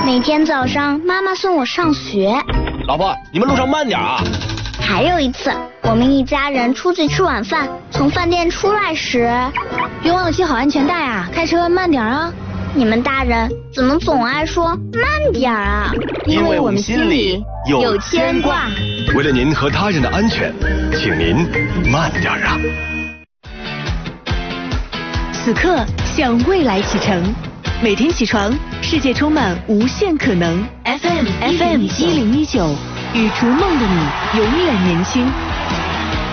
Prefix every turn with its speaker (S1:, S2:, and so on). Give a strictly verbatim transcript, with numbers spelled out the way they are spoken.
S1: 每天早上妈妈送我上学。
S2: 老婆，你们路上慢点啊。
S1: 还有一次，我们一家人出去吃晚饭，从饭店出来时，
S3: 别忘了系好安全带啊，开车慢点啊。
S1: 你们大人怎么总爱说慢点啊？
S2: 因为我们心里有牵挂。
S4: 为了您和他人的安全，请您慢点啊。
S5: 此刻向未来启程，每天起床，世界充满无限可能。F M F M 一零一九，与逐梦的你永远年轻。